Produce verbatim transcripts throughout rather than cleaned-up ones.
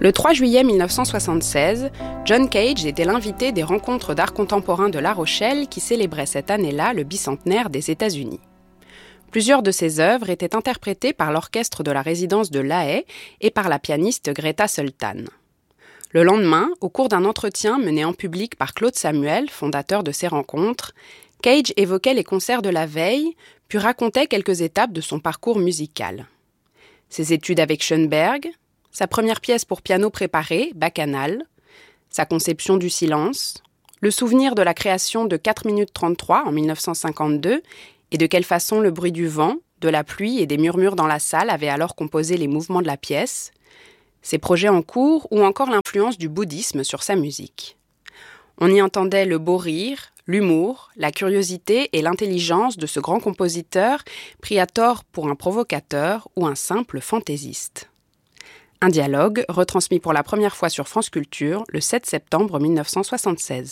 Le trois juillet mille neuf cent soixante-seize, John Cage était l'invité des rencontres d'art contemporain de La Rochelle qui célébraient cette année-là le bicentenaire des États-Unis. Plusieurs de ses œuvres étaient interprétées par l'orchestre de la résidence de La Haye et par la pianiste Greta Sultan. Le lendemain, au cours d'un entretien mené en public par Claude Samuel, fondateur de ces rencontres, Cage évoquait les concerts de la veille, puis racontait quelques étapes de son parcours musical. Ses études avec Schoenberg, sa première pièce pour piano préparé, Bacchanal, sa conception du silence, le souvenir de la création de quatre minutes trente-trois en mille neuf cent cinquante-deux et de quelle façon le bruit du vent, de la pluie et des murmures dans la salle avait alors composé les mouvements de la pièce, ses projets en cours ou encore l'influence du bouddhisme sur sa musique. On y entendait le beau rire, l'humour, la curiosité et l'intelligence de ce grand compositeur pris à tort pour un provocateur ou un simple fantaisiste. Un dialogue retransmis pour la première fois sur France Culture le sept septembre mille neuf cent soixante-seize.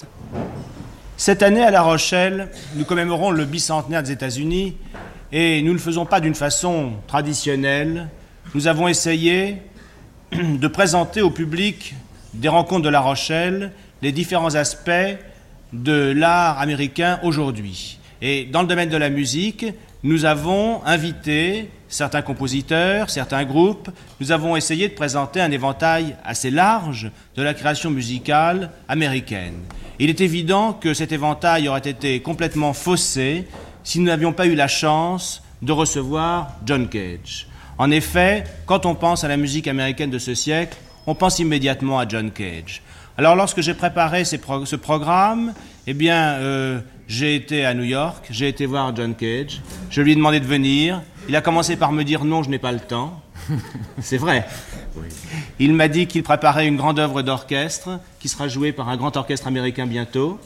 Cette année à La Rochelle, nous commémorons le bicentenaire des États-Unis et nous ne le faisons pas d'une façon traditionnelle. Nous avons essayé de présenter au public des rencontres de La Rochelle les différents aspects de l'art américain aujourd'hui. Et dans le domaine de la musique, nous avons invité certains compositeurs, certains groupes. Nous avons essayé de présenter un éventail assez large de la création musicale américaine. Il est évident que cet éventail aurait été complètement faussé si nous n'avions pas eu la chance de recevoir John Cage. En effet, quand on pense à la musique américaine de ce siècle, on pense immédiatement à John Cage. Alors lorsque j'ai préparé ces pro- ce programme, eh bien, euh, j'ai été à New York, j'ai été voir John Cage, je lui ai demandé de venir. Il a commencé par me dire non, je n'ai pas le temps. C'est vrai. Oui. Il m'a dit qu'il préparait une grande œuvre d'orchestre qui sera jouée par un grand orchestre américain bientôt.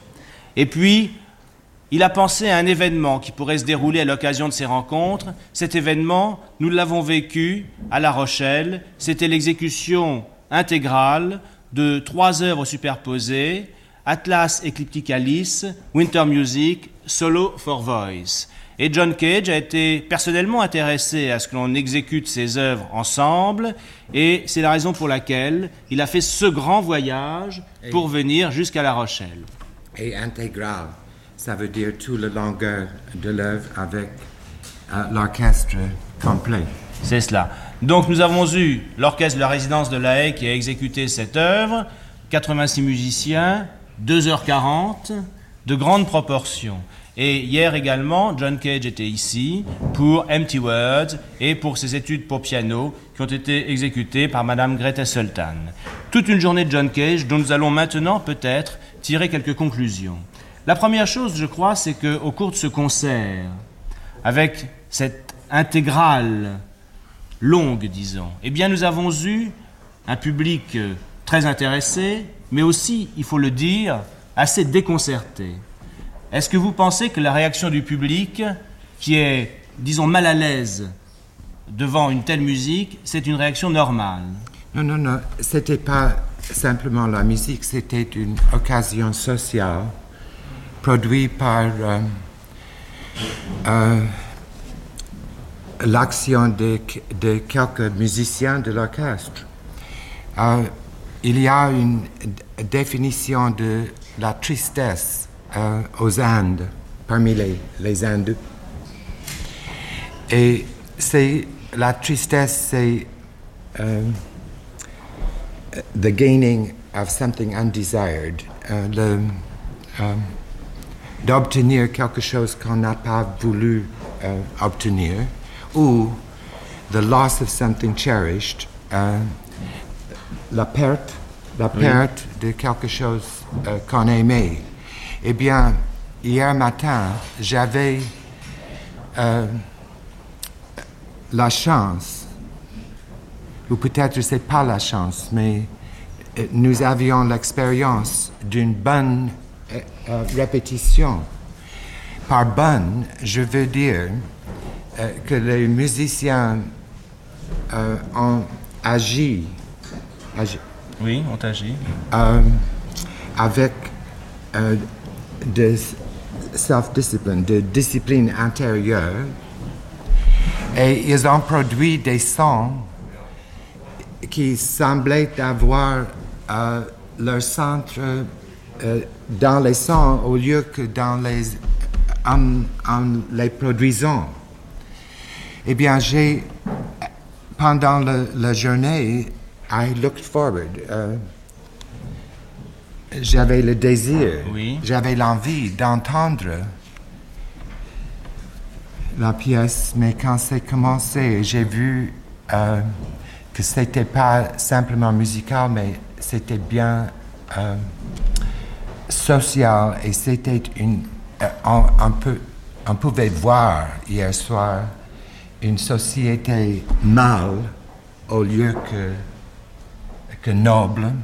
Et puis, il a pensé à un événement qui pourrait se dérouler à l'occasion de ces rencontres. Cet événement, nous l'avons vécu à La Rochelle. C'était l'exécution intégrale de trois œuvres superposées, Atlas Eclipticalis, Winter Music, Solo for Voice. Et John Cage a été personnellement intéressé à ce que l'on exécute ces œuvres ensemble, et c'est la raison pour laquelle il a fait ce grand voyage pour et, venir jusqu'à La Rochelle. Et intégral, ça veut dire toute la longueur de l'œuvre avec euh, l'orchestre complet. C'est cela. Donc nous avons eu l'orchestre de la résidence de La Haye qui a exécuté cette œuvre, quatre-vingt-six musiciens, deux heures quarante, de grandes proportions. Et hier également, John Cage était ici pour Empty Words et pour ses études pour piano qui ont été exécutées par Madame Greta Sultan. Toute une journée de John Cage dont nous allons maintenant peut-être tirer quelques conclusions. La première chose, je crois, c'est qu'au cours de ce concert, avec cette intégrale longue, disons, eh bien nous avons eu un public très intéressé, mais aussi, il faut le dire, assez déconcerté. Est-ce que vous pensez que la réaction du public, qui est, disons, mal à l'aise devant une telle musique, c'est une réaction normale? Non, non, non. C'était pas simplement la musique, c'était une occasion sociale produite par euh, euh, l'action de, de quelques musiciens de l'orchestre. Euh, il y a une d- définition de la tristesse Euh, aux Indes, parmi les, les Indes. Et c'est, la tristesse, c'est euh, the gaining of something undesired, euh, le, euh, d'obtenir quelque chose qu'on n'a pas voulu euh, obtenir, ou the loss of something cherished, euh, la perte, la perte oui. de quelque chose euh, qu'on aimait. Eh bien, hier matin, j'avais euh, la chance, ou peut-être c'est pas la chance, mais euh, nous avions l'expérience d'une bonne euh, euh, répétition. Par bonne, je veux dire euh, que les musiciens euh, ont agi, agi. Oui, ont agi. Euh, avec euh, de self-discipline, de discipline intérieure, et ils ont produit des sons qui semblaient avoir euh, leur centre euh, dans les sons au lieu que dans les, en, en les produisant. Eh bien, j'ai, pendant le, la journée, I looked forward. Euh, j'avais le désir, oui. J'avais l'envie d'entendre la pièce, mais quand c'est commencé, j'ai vu euh, que c'était pas simplement musical, mais c'était bien euh, social et c'était une. Euh, on, on, peut, on pouvait voir hier soir une société mâle au lieu que, que noble.